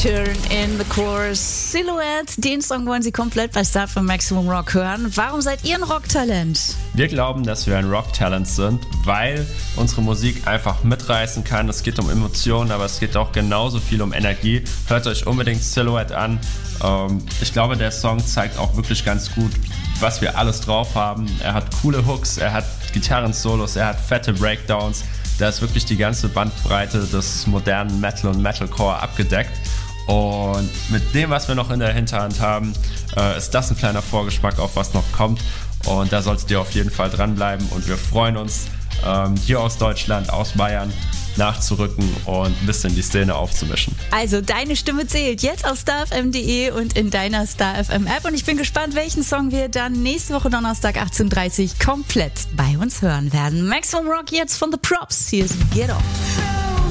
Turn in the Chorus. Silhouette, den Song wollen Sie komplett bei Star von Maximum Rock hören. Warum seid ihr ein Rocktalent? Wir glauben, dass wir ein Rocktalent sind, weil unsere Musik einfach mitreißen kann. Es geht um Emotionen, aber es geht auch genauso viel um Energie. Hört euch unbedingt Silhouette an. Ich glaube, der Song zeigt auch wirklich ganz gut, was wir alles drauf haben. Er hat coole Hooks, er hat Gitarren-Solos, er hat fette Breakdowns. Da ist wirklich die ganze Bandbreite des modernen Metal und Metalcore abgedeckt. Und mit dem, was wir noch in der Hinterhand haben, ist das ein kleiner Vorgeschmack auf was noch kommt. Und da solltet ihr auf jeden Fall dranbleiben. Und wir freuen uns, hier aus Deutschland, aus Bayern, nachzurücken und ein bisschen die Szene aufzumischen. Also deine Stimme zählt jetzt auf starfm.de und in deiner Star FM App. Und ich bin gespannt, welchen Song wir dann nächste Woche Donnerstag 18:30 komplett bei uns hören werden. Maximum Rock jetzt von The Props. Hier ist Get Off.